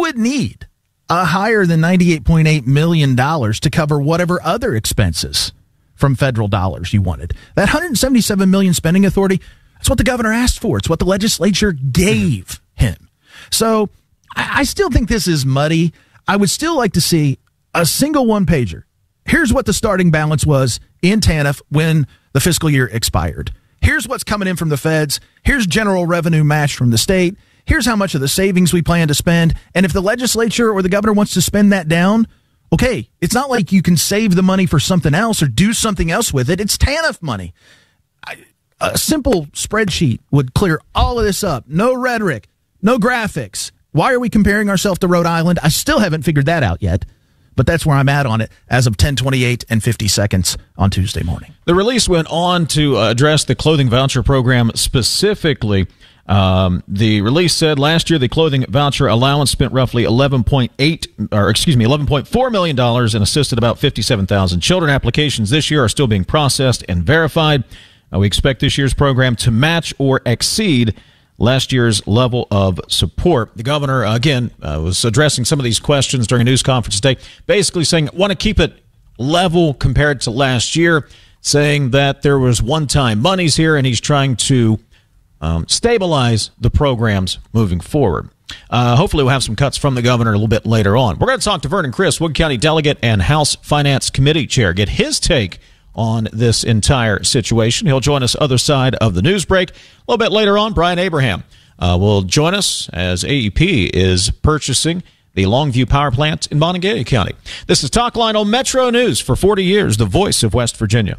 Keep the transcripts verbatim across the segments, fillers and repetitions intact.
would need a higher than ninety-eight point eight million dollars to cover whatever other expenses from federal dollars you wanted. That one hundred seventy-seven million dollars spending authority, that's what the governor asked for. It's what the legislature gave him. So I still think this is muddy. I would still like to see a single one-pager. Here's what the starting balance was in TANF when the fiscal year expired. Here's what's coming in from the feds. Here's general revenue match from the state. Here's how much of the savings we plan to spend. And if the legislature or the governor wants to spend that down, okay, it's not like you can save the money for something else or do something else with it. It's TANF money. I, a simple spreadsheet would clear all of this up. No rhetoric, no graphics. Why are we comparing ourselves to Rhode Island? I still haven't figured that out yet. But that's where I'm at on it as of ten twenty-eight and fifty seconds on Tuesday morning. The release went on to uh, address the clothing voucher program specifically. Um, the release said last year the clothing voucher allowance spent roughly eleven point eight, or excuse me, eleven point four million dollars and assisted about fifty-seven thousand children. Applications this year are still being processed and verified. Uh, we expect this year's program to match or exceed last year's level of support. The governor, again, uh, was addressing some of these questions during a news conference today, basically saying, want to keep it level compared to last year, saying that there was one-time monies here, and he's trying to um, stabilize the programs moving forward. Uh, hopefully we'll have some cuts from the governor a little bit later on. We're going to talk to Vernon Criss, Wood County delegate and House Finance Committee chair, get his take on this entire situation. He'll join us other side of the news break. A little bit later on, Brian Abraham uh, will join us as A E P is purchasing the Longview Power Plant in Monongalia County. This is Talkline on Metro News for forty years, the voice of West Virginia.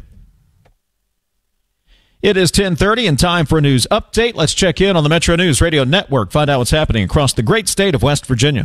It is ten thirty and time for a news update. Let's check in on the Metro News Radio Network, find out what's happening across the great state of West Virginia.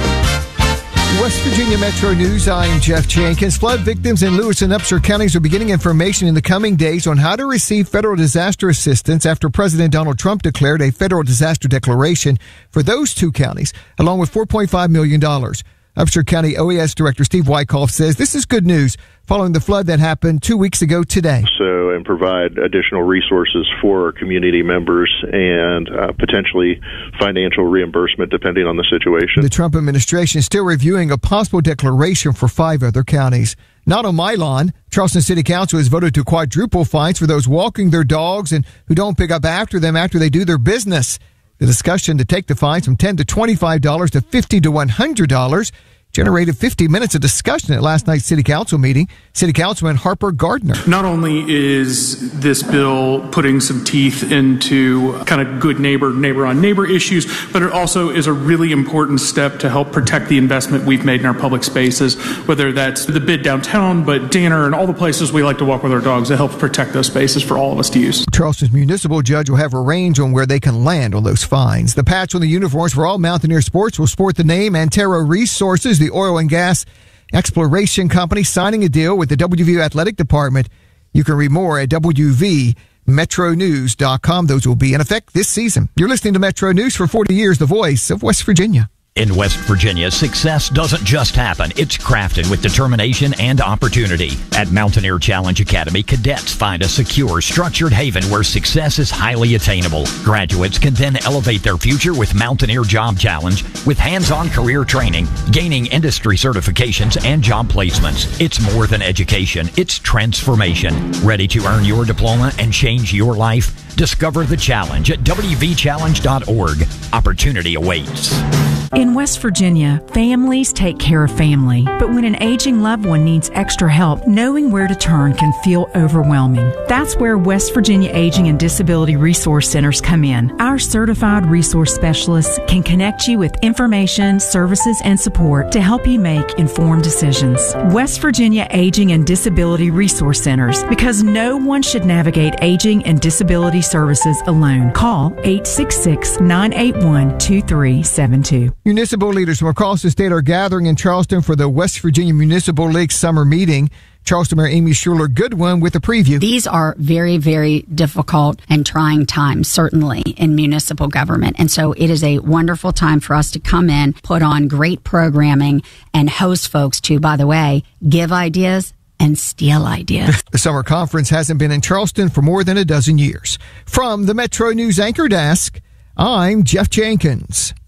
West Virginia Metro News, I'm Jeff Jenkins. Flood victims in Lewis and Upshur counties are beginning information in the coming days on how to receive federal disaster assistance after President Donald Trump declared a federal disaster declaration for those two counties, along with four point five million dollars. Upshur County O E S Director Steve Wyckoff says this is good news following the flood that happened two weeks ago today. So, and provide additional resources for community members and uh, potentially financial reimbursement depending on the situation. The Trump administration is still reviewing a possible declaration for five other counties. Not on my lawn. Charleston City Council has voted to quadruple fines for those walking their dogs and who don't pick up after them after they do their business. The discussion to take the fines from ten to twenty-five dollars to fifty to one hundred dollars generated fifty minutes of discussion at last night's City Council meeting. City Councilman Harper Gardner. Not only is this bill putting some teeth into kind of good neighbor, neighbor on neighbor issues, but it also is a really important step to help protect the investment we've made in our public spaces, whether that's the bid downtown, but Danner and all the places we like to walk with our dogs. It helps protect those spaces for all of us to use. Charleston's municipal judge will have a range on where they can land on those fines. The patch on the uniforms for all Mountaineer sports will sport the name Antero Resources, the oil and gas exploration company, signing a deal with the W V U Athletic Department. You can read more at W V metro news dot com. Those will be in effect this season. You're listening to Metro News for forty years, the voice of West Virginia. In West Virginia, success doesn't just happen. It's crafted with determination and opportunity. At Mountaineer Challenge Academy, cadets find a secure, structured haven where success is highly attainable. Graduates can then elevate their future with Mountaineer Job Challenge with hands-on career training, gaining industry certifications, and job placements. It's more than education. It's transformation. Ready to earn your diploma and change your life? Discover the challenge at w v challenge dot org. Opportunity awaits. In West Virginia, families take care of family. But when an aging loved one needs extra help, knowing where to turn can feel overwhelming. That's where West Virginia Aging and Disability Resource Centers come in. Our certified resource specialists can connect you with information, services, and support to help you make informed decisions. West Virginia Aging and Disability Resource Centers, because no one should navigate aging and disability services alone. Call eight six six, nine eight one, two three seven two. Municipal leaders from across the state are gathering in Charleston for the West Virginia Municipal League summer meeting. Charleston Mayor Amy Schuler Goodwin with a preview. These are very, very difficult and trying times, certainly, in municipal government. And so it is a wonderful time for us to come in, put on great programming, and host folks to, by the way, give ideas and steal ideas. The summer conference hasn't been in Charleston for more than a dozen years. From the Metro News Anchor Desk, I'm Jeff Jenkins.